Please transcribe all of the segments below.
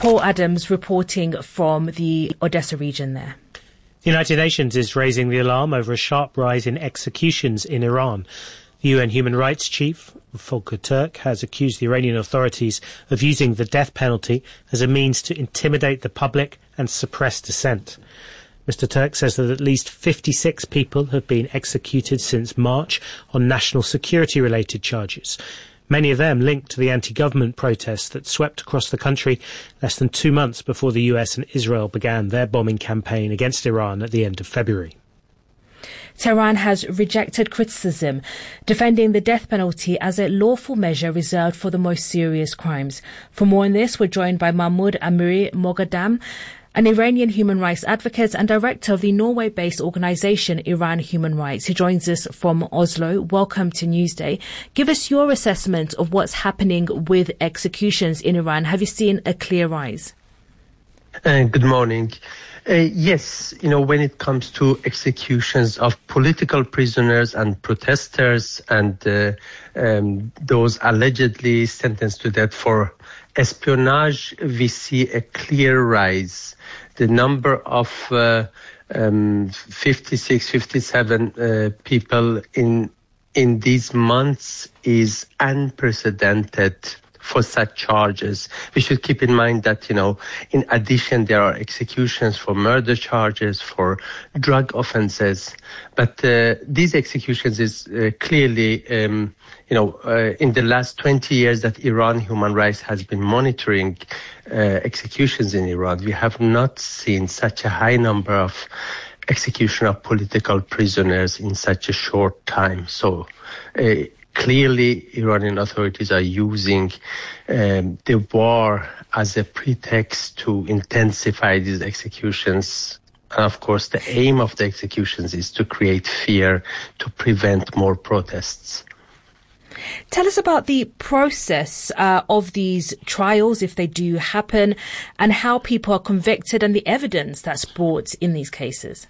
Paul Adams reporting from the Odessa region there. The United Nations is raising the alarm over a sharp rise in executions in Iran. The UN Human Rights Chief, Volker Turk, has accused the Iranian authorities of using the death penalty as a means to intimidate the public and suppress dissent. Mr. Turk says that at least 56 people have been executed since March on national security-related charges, many of them linked to the anti-government protests that swept across the country less than 2 months before the US and Israel began their bombing campaign against Iran at the end of February. Tehran has rejected criticism, defending the death penalty as a lawful measure reserved for the most serious crimes. For more on this, we're joined by Mahmoud Amiri Moghadam, an Iranian human rights advocate and director of the Norway-based organisation Iran Human Rights. He joins us from Oslo. Welcome to Newsday. Give us your assessment of what's happening with executions in Iran. Have you seen a clear rise? Good morning. Yes, when it comes to executions of political prisoners and protesters and those allegedly sentenced to death for espionage, we see a clear rise. The number of 56, 57 people in these months is unprecedented for such charges. We should keep in mind that, in addition, there are executions for murder charges, for drug offenses. But these executions is clearly, in the last 20 years that Iran Human Rights has been monitoring executions in Iran, we have not seen such a high number of execution of political prisoners in such a short time. So, clearly, Iranian authorities are using the war as a pretext to intensify these executions. And of course, the aim of the executions is to create fear, to prevent more protests. Tell us about the process of these trials, if they do happen, and how people are convicted and the evidence that's brought in these cases.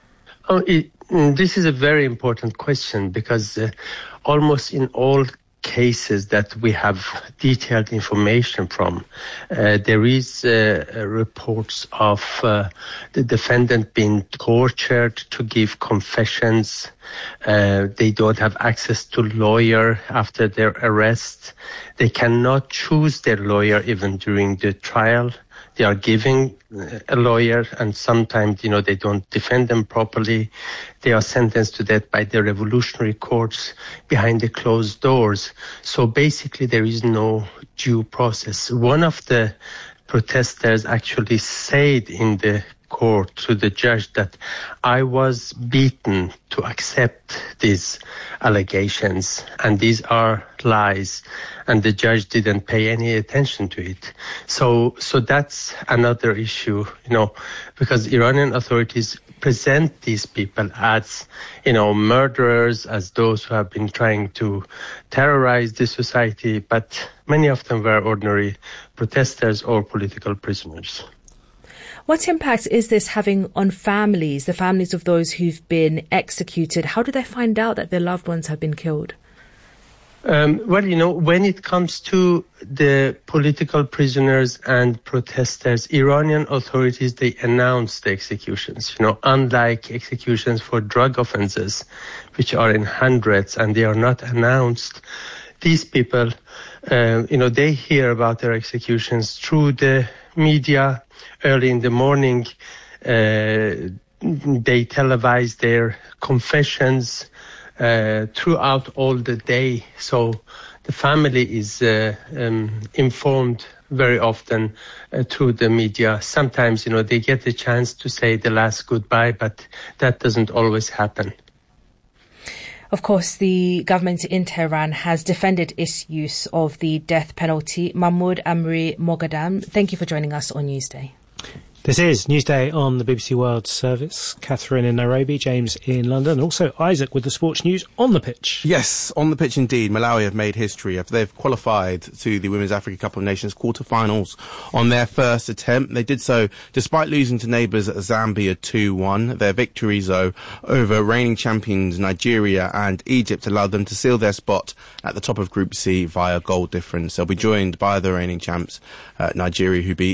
This is a very important question because almost in all cases that we have detailed information from, there is reports of the defendant being tortured to give confessions. They don't have access to lawyer after their arrest. They cannot choose their lawyer even during the trial. They are giving a lawyer, and sometimes, they don't defend them properly. They are sentenced to death by the revolutionary courts behind the closed doors. So basically, there is no due process. One of the protesters actually said in the court to the judge that I was beaten to accept these allegations, and these are lies, and the judge didn't pay any attention to it. So that's another issue, because Iranian authorities present these people as, murderers, as those who have been trying to terrorize the society, but many of them were ordinary protesters or political prisoners. What impact is this having on families, the families of those who've been executed? How do they find out that their loved ones have been killed? When it comes to the political prisoners and protesters, Iranian authorities, they announce the executions, unlike executions for drug offenses, which are in hundreds and they are not announced. These people, they hear about their executions through the media. Early in the morning, they televise their confessions throughout all the day. So the family is informed very often through the media. Sometimes, they get the chance to say the last goodbye, but that doesn't always happen. Of course, the government in Tehran has defended its use of the death penalty. Mahmoud Amri Moghadam, thank you for joining us on Newsday. This is Newsday on the BBC World Service. Catherine in Nairobi, James in London, also Isaac with the sports news on the pitch. Yes, on the pitch indeed. Malawi have made history. They've qualified to the Women's Africa Cup of Nations quarter-finals on their first attempt. They did so despite losing to neighbours Zambia 2-1. Their victories, though, over reigning champions Nigeria and Egypt allowed them to seal their spot at the top of Group C via goal difference. They'll be joined by the reigning champs Nigeria, who beat